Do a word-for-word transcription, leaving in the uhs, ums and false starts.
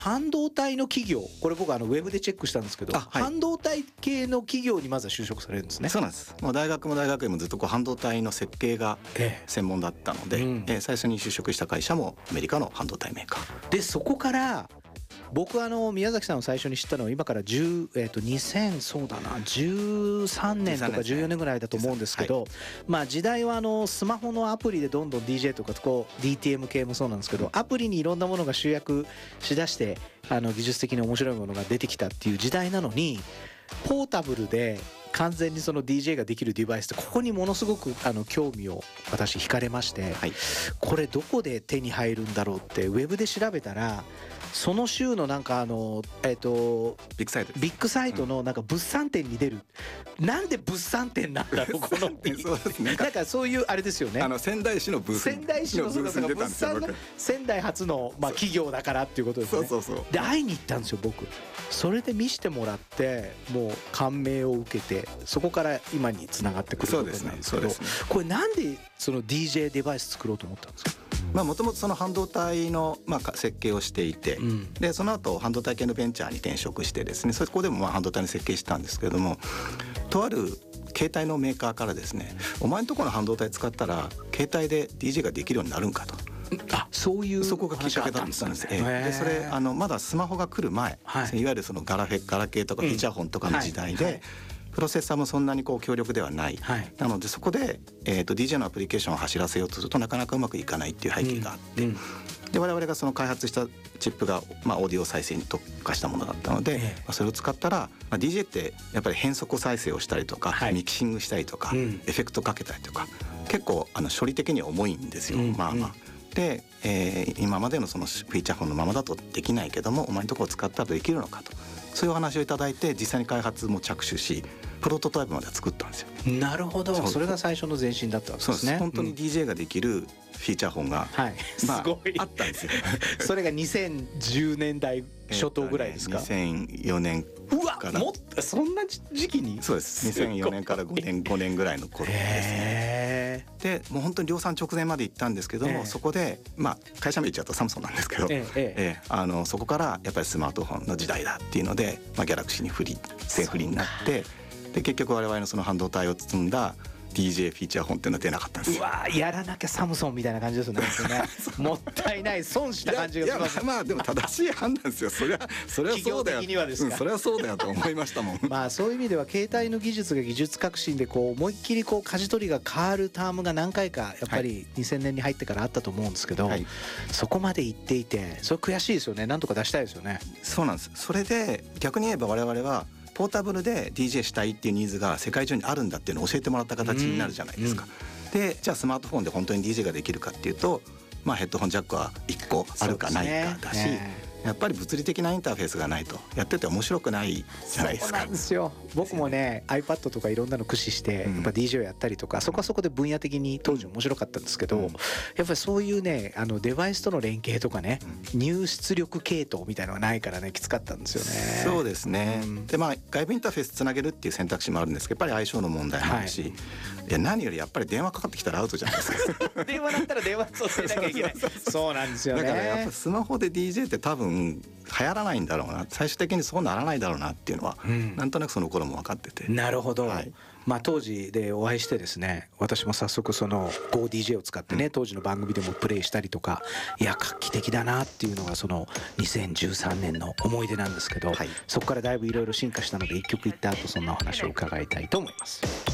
半導体の企業、これ僕あのウェブでチェックしたんですけど、はい、半導体系の企業にまずは就職されるんですね。 そうなんです。もう大学も大学院もずっとこう半導体の設計が専門だったので、ええうんえー、最初に就職した会社もアメリカの半導体メーカーで、そこから僕あの宮崎さんを最初に知ったのは今からじゅう、えー、とにせんそうだなじゅうさんねんとかじゅうよねんぐらいだと思うんですけど、はい、まあ時代はあのスマホのアプリでどんどん ディージェー とかこう ディーティーエム 系もそうなんですけど、アプリにいろんなものが集約しだしてあの技術的に面白いものが出てきたっていう時代なのに、ポータブルで完全にその ディージェー ができるデバイスって、ここにものすごくあの興味を私惹かれまして、はい、これどこで手に入るんだろうってウェブで調べたら、その週のなんかあのえっとビッグサイトビッグサイトのなんか物産展に出る、うん、なんで物産展なんだろうこのそうですね、なんかそういうあれですよね、 あの仙台市のブース仙台市のブースに出たんですよ。仙台初のまあ企業だからっていうことですね。 そうそうそう。 で会いに行ったんですよ僕。それで見せてもらってもう感銘を受けて、そこから今につながってくることなんですけど、これなんでその ディージェー デバイス作ろうと思ったんですか。 もともとその半導体のまあ設計をしていて、うん、でその後半導体系のベンチャーに転職してですね、そこでもまあ半導体の設計したんですけれども、とある携帯のメーカーからですね、お前のところの半導体使ったら携帯で ディージェー ができるようになるんかと。 あ、そういうそこがきっかけだったんですね。でそれあのまだスマホが来る前、はい、いわゆるそのガラフェガラケーとかフィーチャーフォンとかの時代で、うんはいはい、プロセッサーもそんなにこう強力ではない、はい、なのでそこで、えー、と ディージェー のアプリケーションを走らせようとするとなかなかうまくいかないっていう背景があって、うんうん、で我々がその開発したチップが、まあ、オーディオ再生に特化したものだったので、えーまあ、それを使ったら、まあ、ディージェー ってやっぱり変則再生をしたりとか、はい、ミキシングしたりとか、うん、エフェクトかけたりとか結構あの処理的には重いんですよ、うん、まあまあで、えー、今までのそのフィーチャーフォンのままだとできないけどもお前のところを使ったらできるのかと、そういうお話をいただいて実際に開発も着手しプロトタイプまで作ったんですよ。 なるほど、 そ, それが最初の前進だったわけですね。 本当に ディージェー ができるフィーチャーフォンが、 はいまあ、 すごいあったんですよそれがにせんじゅうねんだい初頭ぐらいですか。 にせんよねんからうわもっそんな時期に。 そうです、にせんよねんからごねんごねんぐらいの頃ですね。でもう本当に量産直前まで行ったんですけども、そこでまあ会社名言っちゃうとサムソンなんですけど、ええええ、あのそこからやっぱりスマートフォンの時代だっていうので、まあ、ギャラクシーに振り全振りになって、で結局我々のその半導体を包んだディージェー フィーチャーフォンっていうのは出なかったんですよ。 うわやらなきゃサムソンみたいな感じですよねもったいない損した感じがします。 いやいやまあでも正しい判断ですよそれはそれはそうだよ、 企業的にはですか、 うん、それはそうだよと思いましたもんまあそういう意味では携帯の技術が技術革新でこう思いっきりこう舵取りが変わるタームが何回かやっぱりにせんねんに入ってからあったと思うんですけど、はい、そこまで行っていてそれ悔しいですよね。なんとか出したいですよね。 そうなんです。それで逆に言えば我々はポータブルで ディージェー したいっていうニーズが世界中にあるんだっていうのを教えてもらった形になるじゃないですか、うんうん、でじゃあスマートフォンで本当に ディージェー ができるかっていうと、まあ、ヘッドホンジャックはいっこあるかないかだし、ね、やっぱり物理的なインターフェースがないとやってて面白くないじゃないですか。 そうなんですよ。僕もね iPad とかいろんなの駆使してやっぱ ディージェー をやったりとか、うん、そこはそこで分野的に当時面白かったんですけど、うん、やっぱりそういうねあのデバイスとの連携とかね、うん、入出力系統みたいなのがないからねきつかったんですよね。 そうですね、うん、でまあ外部インターフェースつなげるっていう選択肢もあるんですけどやっぱり相性の問題もあるし、はい、いや何よりやっぱり電話かかってきたらアウトじゃないですか電話だったら電話そうしなきゃいけないそうなんですよね。 だからやっぱスマホで ディージェー って多分流行らないんだろうな、最終的にそうならないだろうなっていうのは、うん、なんとなくその頃も分かってて。 なるほど、はい、まあ当時でお会いしてですね、私も早速その ゴーディージェー を使ってね、うん、当時の番組でもプレイしたりとか、いや画期的だなっていうのがそのにせんじゅうさんねんの思い出なんですけど、はい、そこからだいぶいろいろ進化したので一曲いった後そんなお話を伺いたいと思います。